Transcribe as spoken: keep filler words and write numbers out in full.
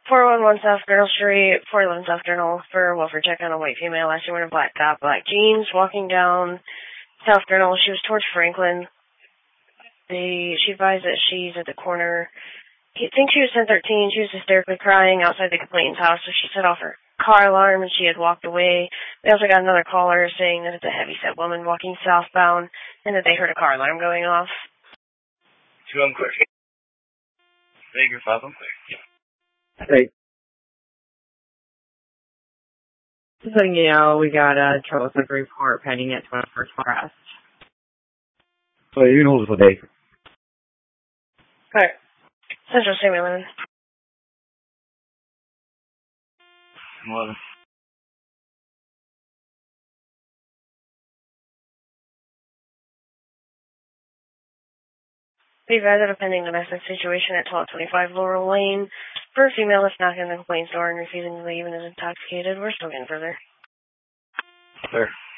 four one one South Girdle Street, four eleven South Girdle, for a welfare check on a white female. Last year wearing a black top, black jeans, walking down South Girdle. She was towards Franklin. They, she advised that she's at the corner. I think she was ten thirteen. She was hysterically crying outside the complainant's house, so she set off her car alarm and she had walked away. They also got another caller saying that it's a heavy-set woman walking southbound and that they heard a car alarm going off. Two unclear. Vegas, five unclear. Hey. Just letting you know, we got a troublesome report pending at twenty-first Forest. So you can hold it for a day. Alright. Central Stimulant. eleven. Be advised of a pending domestic situation at twelve twenty-five Laurel Lane. For a female that's knocking on the complaint door and refusing to leave and is intoxicated, we're still getting further. Clear.